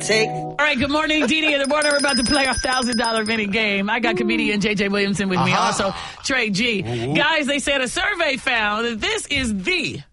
All right, good morning, Dee in the morning. We're about to play our $1,000 mini game. I got comedian J.J. Williamson with me, also Trey G. Guys, they said a survey found that this is the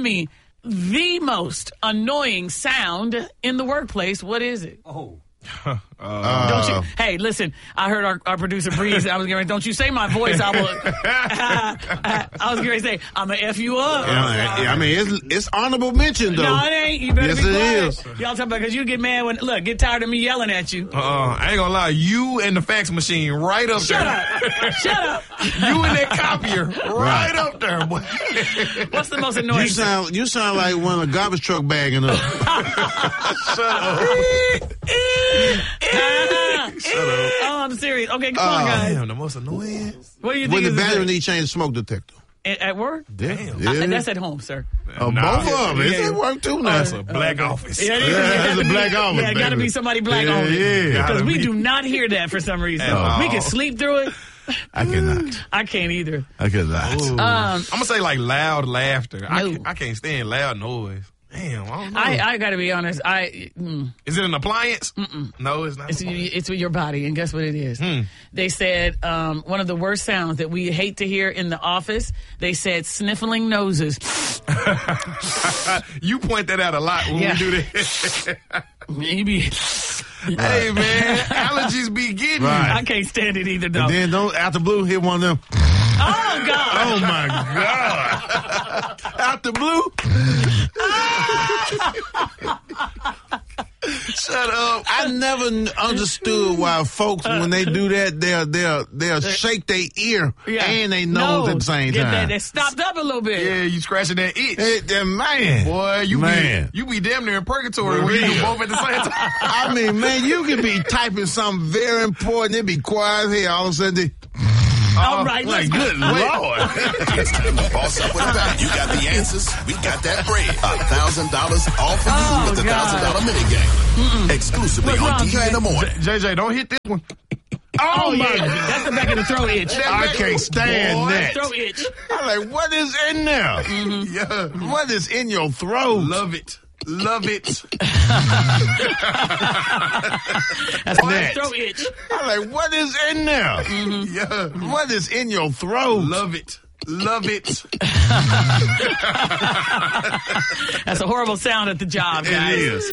most annoying sound in the workplace. What is it? Don't you? Hey, listen, I heard our producer Breeze. I was going to don't you say my voice. I will. I was going to say, I'm going to F you up. I mean, it's honorable mention, though. No, it ain't. You better be quiet. Yes, it is. Y'all talking about because you get mad when, get tired of me yelling at you. I ain't gonna lie, you and the fax machine right up Shut there. up. Shut up. You and that copier right up there, boy. What's the most annoying? You sound like when a garbage truck bagging up. Shut up. Shut up. Oh, I'm serious. Okay, come on, guys. Damn, the most annoying. What do you think When the is battery needs change the smoke detector. at work? Damn. Yeah. That's at home, sir. Both of them. It's at work, too, now. That's a black office. Yeah, it's a black office, Yeah, it got to baby. be somebody black Yeah, on it. yeah. Because we Gotta do not hear that for some reason. all. We can sleep through it. I cannot. I can't either. I cannot. I'm gonna say like loud laughter. No. I can't stand loud noise. Damn, I don't know. I got to be honest. Is it an appliance? No, it's not. It's with your body, and guess what it is? They said one of the worst sounds that we hate to hear in the office, they said sniffling noses. You point that out a lot when we do that. Maybe. Hey, man, allergies be getting Right. I can't stand it either, though. And then don't, out the blue, hit one of them. Oh, God. Oh, my God. Out the blue. Shut up. I never understood why folks, when they do that, they'll shake their ear and they nose at the same time. They stopped up a little bit. Yeah, you scratching that itch. Hey, man. Boy, you be damn near in purgatory when you do both at the same time. I mean, man, you could be typing something very important. It be quiet here. All of a sudden, All right, let's go. good Lord. It's time to boss up with that. You got the answers. We got that bread. $1,000 all for you with the $1,000 mini game. Exclusively What's on wrong, D Trey? in the morning. JJ, don't hit this one. Oh, my yeah. God. That's the back of the throat itch. I can't stand that. Throat itch. I'm like, what is in there? Yeah. What is in your throat? Love it. Love it. That's my That. throat itch. I'm like, what is in there? Yeah. What is in your throat? Love it. Love it. That's a horrible sound at the job, guys. It is.